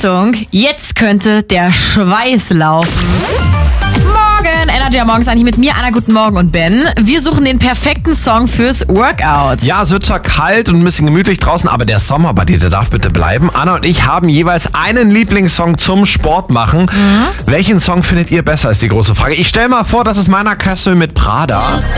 Achtung, jetzt könnte der Schweiß laufen. Morgen, Energy morgens eigentlich mit mir, Anna, guten Morgen und Ben. Wir suchen den perfekten Song fürs Workout. Ja, es wird zwar kalt und ein bisschen gemütlich draußen, aber der Sommer bei dir, der darf bitte bleiben. Anna und ich haben jeweils einen Lieblingssong zum Sport machen. Welchen Song findet ihr besser, ist die große Frage. Ich stelle mal vor, das ist Meiner Kassel mit Prada.